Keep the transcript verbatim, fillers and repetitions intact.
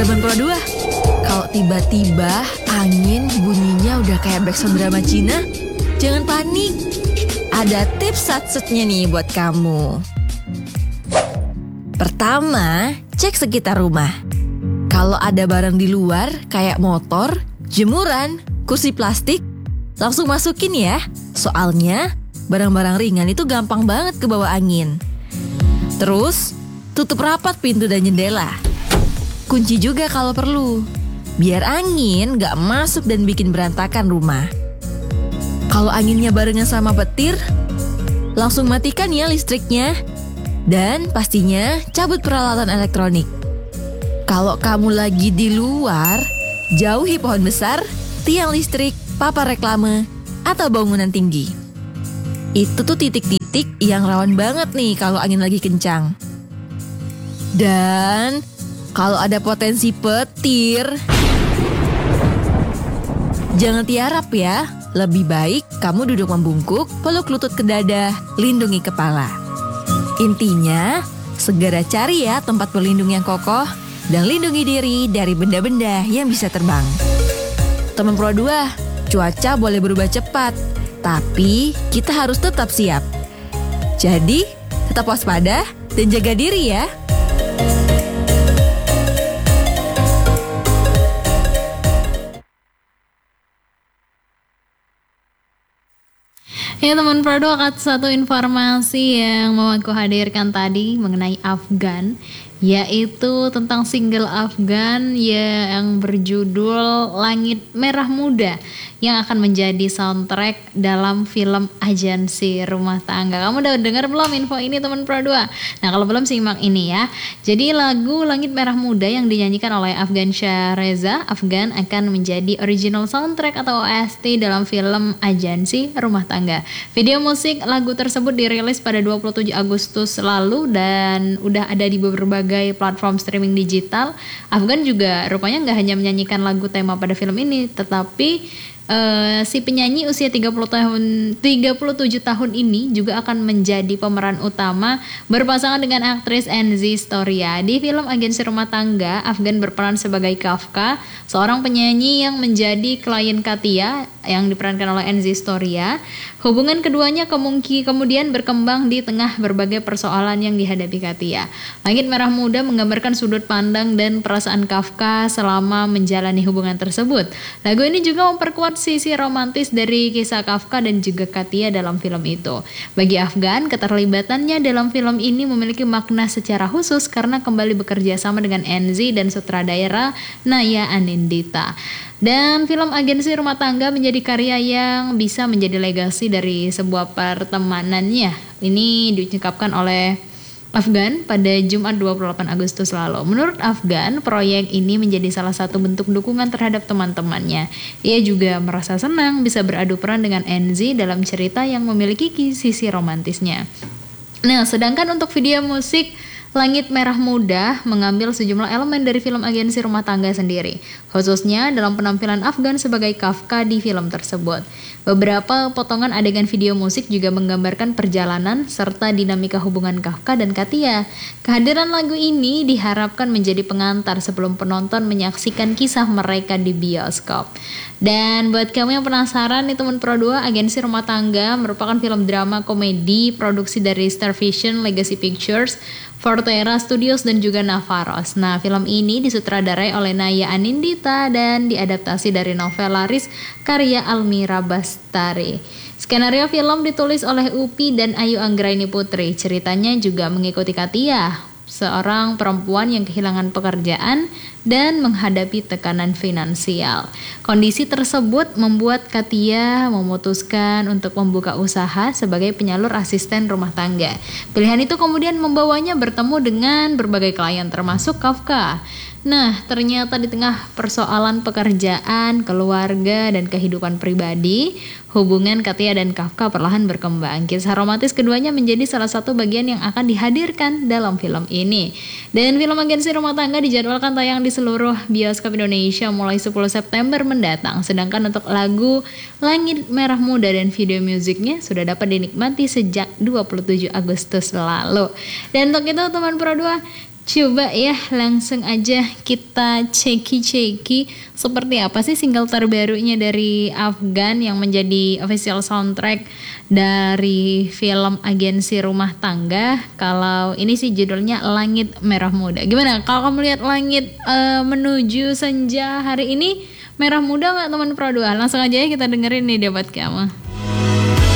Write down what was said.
Teman Pro dua, kalau tiba-tiba angin bunyinya udah kayak backsound drama Cina, jangan panik. Ada tips sat-setnya nih buat kamu. Pertama, cek sekitar rumah. Kalau ada barang di luar kayak motor, jemuran, kursi plastik, langsung masukin ya. Soalnya barang-barang ringan itu gampang banget kebawa angin. Terus, tutup rapat pintu dan jendela. Kunci juga kalau perlu, biar angin gak masuk dan bikin berantakan rumah. Kalau anginnya barengan sama petir, langsung matikan ya listriknya. Dan pastinya cabut peralatan elektronik. Kalau kamu lagi di luar, jauhi pohon besar, tiang listrik, papan reklame, atau bangunan tinggi. Itu tuh titik-titik yang rawan banget nih kalau angin lagi kencang. Dan kalau ada potensi petir, jangan tiarap ya. Lebih baik kamu duduk membungkuk, peluk lutut ke dada, lindungi kepala. Intinya, segera cari ya tempat berlindung yang kokoh dan lindungi diri dari benda-benda yang bisa terbang. Teman Pro dua, cuaca boleh berubah cepat, tapi kita harus tetap siap. Jadi, tetap waspada dan jaga diri ya. Ya teman Pro dua, satu informasi yang mau aku hadirkan tadi mengenai Afgan, yaitu tentang single Afgan yang berjudul Langit Merah Muda yang akan menjadi soundtrack dalam film Agensi Rumah Tangga. Kamu udah dengar belum info ini teman Pro dua? Nah kalau belum simak ini ya. Jadi lagu Langit Merah Muda yang dinyanyikan oleh Afgan Shah Reza, Afgan akan menjadi original soundtrack atau O S T dalam film Agensi Rumah Tangga. Video musik lagu tersebut dirilis pada dua puluh tujuh Agustus lalu dan udah ada di berbagai platform streaming digital. Afgan juga rupanya nggak hanya menyanyikan lagu tema pada film ini, tetapi Uh, si penyanyi usia tiga puluh tahun, tiga puluh tujuh tahun ini juga akan menjadi pemeran utama berpasangan dengan aktris Enzi Storia. Di film Agensi Rumah Tangga, Afgan berperan sebagai Kafka, seorang penyanyi yang menjadi klien Katia yang diperankan oleh Enzi Storia. Hubungan keduanya kemungkinan kemudian berkembang di tengah berbagai persoalan yang dihadapi Katia. Langit Merah Muda menggambarkan sudut pandang dan perasaan Kafka selama menjalani hubungan tersebut. Lagu ini juga memperkuat sisi romantis dari kisah Kafka dan juga Katia dalam film itu. Bagi Afgan, keterlibatannya dalam film ini memiliki makna secara khusus karena kembali bekerja sama dengan Enzi dan sutradara Naya Anindita. Dan film Agensi Rumah Tangga menjadi karya yang bisa menjadi legasi dari sebuah pertemanannya. Ini diungkapkan oleh Afgan pada Jumat dua puluh delapan Agustus lalu. Menurut Afgan, proyek ini menjadi salah satu bentuk dukungan terhadap teman-temannya. Ia juga merasa senang bisa beradu peran dengan Enzi dalam cerita yang memiliki sisi romantisnya. Nah, sedangkan untuk video musik Langit Merah Muda mengambil sejumlah elemen dari film Agensi Rumah Tangga sendiri, khususnya dalam penampilan Afgan sebagai Kafka di film tersebut. Beberapa potongan adegan video musik juga menggambarkan perjalanan serta dinamika hubungan Kafka dan Katia. Kehadiran lagu ini diharapkan menjadi pengantar sebelum penonton menyaksikan kisah mereka di bioskop. Dan buat kamu yang penasaran nih teman Pro dua, Agensi Rumah Tangga merupakan film drama komedi produksi dari Star Vision Legacy Pictures, Fortera Studios dan juga Navaros. Nah, film ini disutradarai oleh Naya Anindita dan diadaptasi dari novel laris karya Almira Bastari. Skenario film ditulis oleh Upi dan Ayu Anggraini Putri. Ceritanya juga mengikuti Katia, seorang perempuan yang kehilangan pekerjaan dan menghadapi tekanan finansial. Kondisi tersebut membuat Katia memutuskan untuk membuka usaha sebagai penyalur asisten rumah tangga. Pilihan itu kemudian membawanya bertemu dengan berbagai klien termasuk Kafka. Nah, ternyata di tengah persoalan pekerjaan, keluarga, dan kehidupan pribadi, hubungan Katia dan Kafka perlahan berkembang. Kisah romantis keduanya menjadi salah satu bagian yang akan dihadirkan dalam film ini. Dan film Agensi Rumah Tangga dijadwalkan tayang di seluruh bioskop Indonesia mulai sepuluh September mendatang. Sedangkan untuk lagu Langit Merah Muda dan video musiknya sudah dapat dinikmati sejak dua puluh tujuh Agustus lalu. Dan untuk itu teman Pro dua, Coba ya langsung aja kita ceki-ceki seperti apa sih single terbarunya dari Afgan yang menjadi official soundtrack dari film Agensi Rumah Tangga. Kalau ini sih judulnya Langit Merah Muda. Gimana kalau kamu lihat langit uh, menuju senja hari ini merah muda nggak teman Pro dua? Langsung aja ya kita dengerin nih debat kamu.